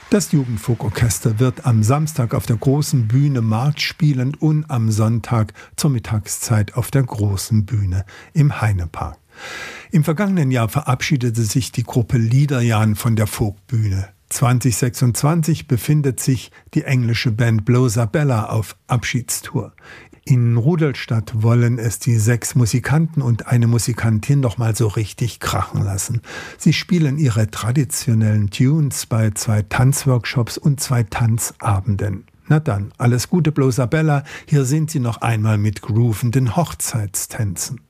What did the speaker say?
Das Jugendfolkorchester wird am Samstag auf der großen Bühne Markt spielen und am Sonntag zur Mittagszeit auf der großen Bühne im Heinepark. Im vergangenen Jahr verabschiedete sich die Gruppe Liederjan von der Folkbühne. 2026 befindet sich die englische Band Blowsabella auf Abschiedstour. In Rudolstadt wollen es die 6 Musikanten und eine Musikantin noch mal so richtig krachen lassen. Sie spielen ihre traditionellen Tunes bei 2 Tanzworkshops und 2 Tanzabenden. Na dann, alles Gute Blowsabella, hier sind sie noch einmal mit groovenden Hochzeitstänzen.